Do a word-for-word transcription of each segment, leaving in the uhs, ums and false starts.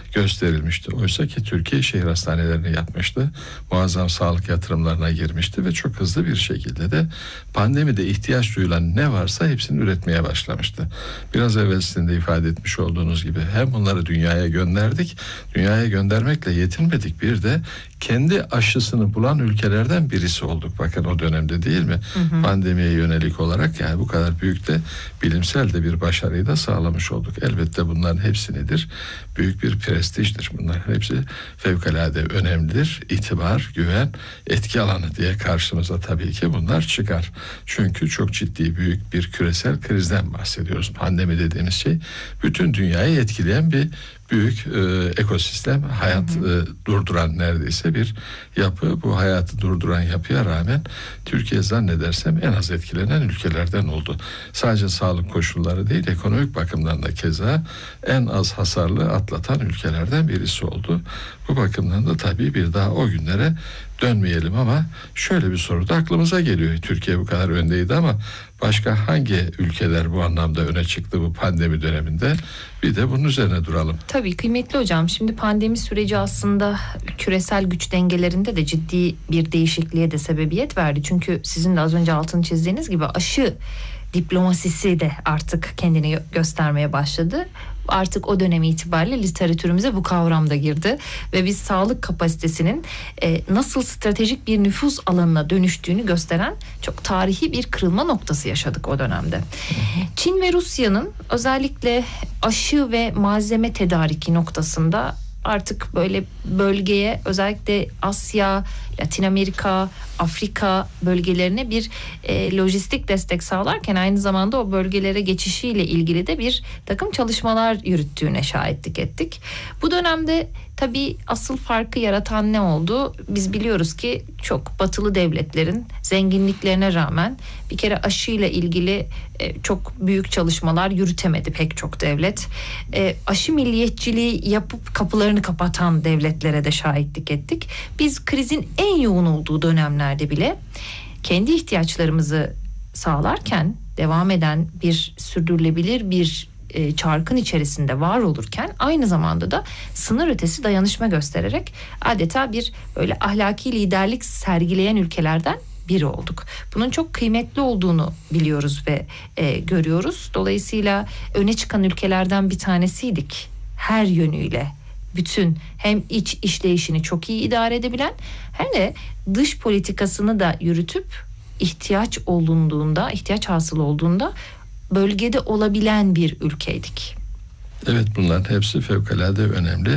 gösterilmişti. Oysa ki Türkiye şehir hastanelerini yapmıştı. Muazzam sağlık yatırımlarına girmişti ve çok hızlı bir şekilde de pandemide ihtiyaç duyulan ne varsa hepsini üretmeye başlamıştı. Biraz evvel sizin de ifade etmiş olduğunuz gibi hem bunları dünyaya gönderdik, dünyaya göndermekle yetinmedik, bir de kendi aşısını bulan ülkelerden birisi olduk. Bakın o dönemde, değil mi? Hı hı. Pandemiye yönelik olarak, yani bu kadar büyük de bilimsel de bir başarıyı da sağlamış olduk. Elbette bunların hepsi nedir? Büyük bir prestijdir. Bunların hepsi fevkalade önemlidir. İtibar, güven, etki alanı diye karşımıza tabii ki bunlar çıkar. Çünkü çok ciddi, büyük bir küresel krizden bahsediyoruz. Pandemi dediğimiz şey bütün dünyayı etkileyen bir büyük e, ekosistem, hayat hı hı. E, durduran neredeyse bir yapı. Bu hayatı durduran yapıya rağmen Türkiye zannedersem en az etkilenen ülkelerden oldu. Sadece sağlık koşulları değil, ekonomik bakımdan da keza en az hasarlı atlatan ülkelerden birisi oldu. Bu bakımdan da tabii bir daha o günlere dönmeyelim, ama şöyle bir soru da aklımıza geliyor. Türkiye bu kadar öndeydi ama başka hangi ülkeler bu anlamda öne çıktı bu pandemi döneminde? Bir de bunun üzerine duralım. Tabii kıymetli hocam, şimdi pandemi süreci aslında küresel güç dengelerinde de ciddi bir değişikliğe de sebebiyet verdi. Çünkü sizin de az önce altını çizdiğiniz gibi aşı diplomasisi de artık kendini göstermeye başladı. Artık o dönem itibariyle literatürümüze bu kavram da girdi ve biz sağlık kapasitesinin e, nasıl stratejik bir nüfuz alanına dönüştüğünü gösteren çok tarihi bir kırılma noktası yaşadık o dönemde. Çin ve Rusya'nın özellikle aşı ve malzeme tedariki noktasında artık böyle bölgeye, özellikle Asya, Latin Amerika, Afrika bölgelerine bir e, lojistik destek sağlarken aynı zamanda o bölgelere geçişiyle ilgili de bir takım çalışmalar yürüttüğüne şahitlik ettik. Bu dönemde tabii asıl farkı yaratan ne oldu? Biz biliyoruz ki çok batılı devletlerin zenginliklerine rağmen bir kere aşıyla ilgili e, çok büyük çalışmalar yürütemedi pek çok devlet. E, aşı milliyetçiliği yapıp kapılarını kapatan devletlere de şahitlik ettik. Biz krizin en yoğun olduğu dönemlerde bile kendi ihtiyaçlarımızı sağlarken devam eden bir sürdürülebilir bir e, çarkın içerisinde var olurken aynı zamanda da sınır ötesi dayanışma göstererek adeta bir böyle ahlaki liderlik sergileyen ülkelerden biri olduk. Bunun çok kıymetli olduğunu biliyoruz ve e, görüyoruz. Dolayısıyla öne çıkan ülkelerden bir tanesiydik her yönüyle. Bütün hem iç işleyişini çok iyi idare edebilen hem de dış politikasını da yürütüp ihtiyaç olunduğunda, ihtiyaç hasıl olduğunda bölgede olabilen bir ülkeydik. Evet, bunların hepsi fevkalade önemli.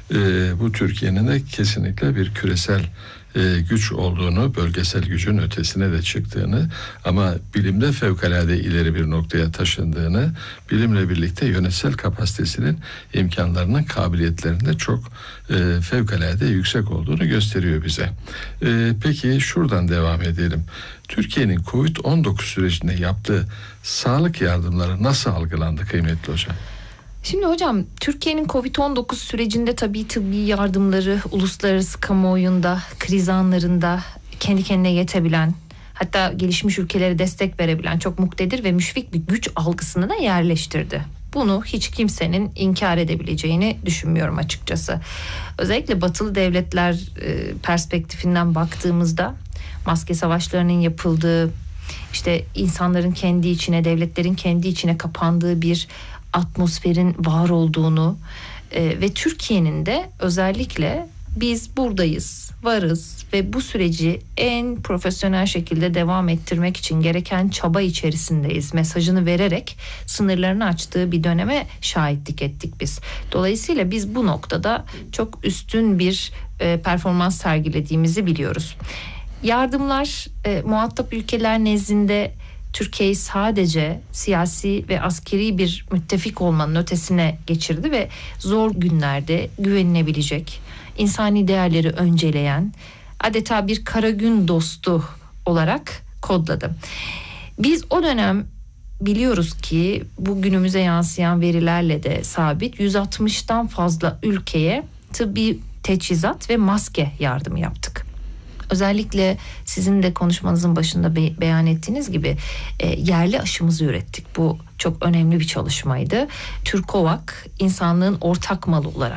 Ee, bu Türkiye'nin de kesinlikle bir küresel e, güç olduğunu, bölgesel gücün ötesine de çıktığını ama bilimde fevkalade ileri bir noktaya taşındığını, bilimle birlikte yönetsel kapasitesinin, imkanlarının, kabiliyetlerinde çok e, fevkalade yüksek olduğunu gösteriyor bize. E, peki şuradan devam edelim. Türkiye'nin kovid on dokuz sürecinde yaptığı sağlık yardımları nasıl algılandı kıymetli hocam? Şimdi hocam, Türkiye'nin kovid on dokuz sürecinde tabii tıbbi yardımları uluslararası kamuoyunda, kriz anlarında kendi kendine yetebilen, hatta gelişmiş ülkelere destek verebilen çok muktedir ve müşfik bir güç algısını da yerleştirdi. Bunu hiç kimsenin inkar edebileceğini düşünmüyorum açıkçası. Özellikle batılı devletler e, perspektifinden baktığımızda maske savaşlarının yapıldığı, işte insanların kendi içine, devletlerin kendi içine kapandığı bir atmosferin var olduğunu e, ve Türkiye'nin de özellikle biz buradayız, varız ve bu süreci en profesyonel şekilde devam ettirmek için gereken çaba içerisindeyiz mesajını vererek sınırlarını açtığı bir döneme şahitlik ettik biz. Dolayısıyla biz bu noktada çok üstün bir e, performans sergilediğimizi biliyoruz. Yardımlar e, muhatap ülkeler nezdinde Türkiye'yi sadece siyasi ve askeri bir müttefik olmanın ötesine geçirdi ve zor günlerde güvenilebilecek, insani değerleri önceleyen, adeta bir kara gün dostu olarak kodladı. Biz o dönem biliyoruz ki bu günümüze yansıyan verilerle de sabit yüz altmıştan fazla ülkeye tıbbi teçhizat ve maske yardımı yaptık. Özellikle sizin de konuşmanızın başında be- beyan ettiğiniz gibi e, yerli aşımızı ürettik. Bu çok önemli bir çalışmaydı. Türkovak insanlığın ortak malı olarak